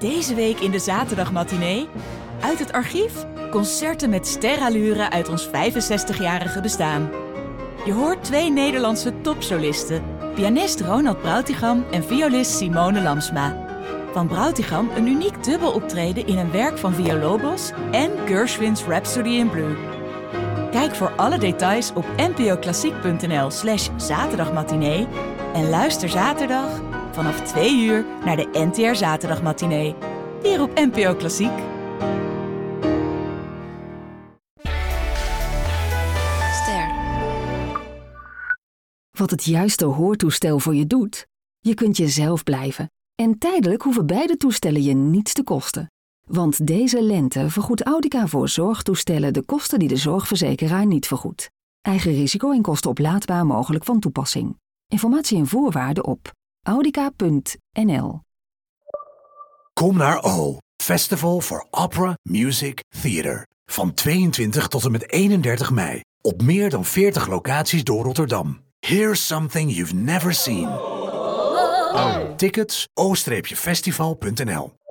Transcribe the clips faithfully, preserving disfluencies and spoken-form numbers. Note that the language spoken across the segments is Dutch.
Deze week in de zaterdagmatinee. Uit het archief concerten met sterallure uit ons vijfenzestigjarige bestaan. Je hoort twee Nederlandse topsolisten. Pianist Ronald Brautigam en violist Simone Lamsma. Van Brautigam een uniek dubbeloptreden in een werk van Villalobos en Gershwin's Rhapsody in Blue. Kijk voor alle details op npoklassiek.nl slash zaterdagmatinee en luister zaterdag vanaf twee uur naar de N T R Zaterdagmatinee. Hier op N P O Klassiek. Ster. Wat het juiste hoortoestel voor je doet? Je kunt jezelf blijven. En tijdelijk hoeven beide toestellen je niets te kosten. Want deze lente vergoedt Audica voor zorgtoestellen de kosten die de zorgverzekeraar niet vergoedt. Eigen risico en kosten oplaadbaar mogelijk van toepassing. Informatie en voorwaarden op audica punt n l. Kom naar O, Festival for Opera, Music, Theater. Van tweeëntwintig tot en met eenendertig mei. Op meer dan veertig locaties door Rotterdam. Here's something you've never seen. Oh. Tickets o festival punt n l.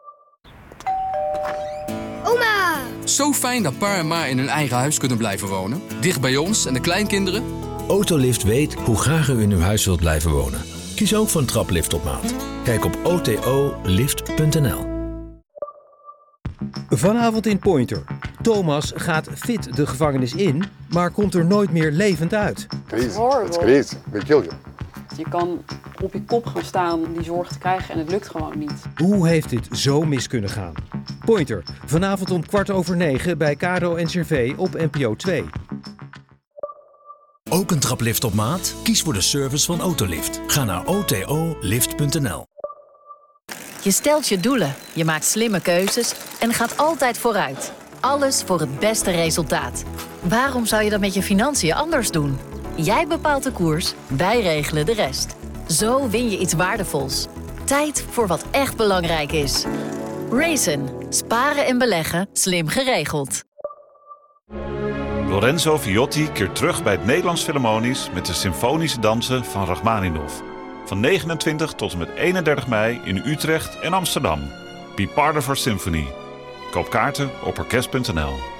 Oma! Zo fijn dat pa en ma in hun eigen huis kunnen blijven wonen. Dicht bij ons en de kleinkinderen. Autolift weet hoe graag u in uw huis wilt blijven wonen. Kies ook voor een traplift op maat. Kijk op o t o lift punt n l. Vanavond in Pointer. Thomas gaat fit de gevangenis in, maar komt er nooit meer levend uit. Crazy. It's crazy. They kill you. Je kan op je kop gaan staan om die zorg te krijgen en het lukt gewoon niet. Hoe heeft dit zo mis kunnen gaan? Pointer, vanavond om kwart over negen bij Caro en Cervé op N P O twee. Ook een traplift op maat? Kies voor de service van Autolift. Ga naar o t o lift punt n l. Je stelt je doelen, je maakt slimme keuzes en gaat altijd vooruit. Alles voor het beste resultaat. Waarom zou je dat met je financiën anders doen? Jij bepaalt de koers, wij regelen de rest. Zo win je iets waardevols. Tijd voor wat echt belangrijk is. Raisin. Sparen en beleggen, slim geregeld. Lorenzo Viotti keert terug bij het Nederlands Philharmonisch met de symfonische dansen van Rachmaninov. Van negenentwintig tot en met eenendertig mei in Utrecht en Amsterdam. Be part of our symphony. Koop kaarten op orkest punt n l.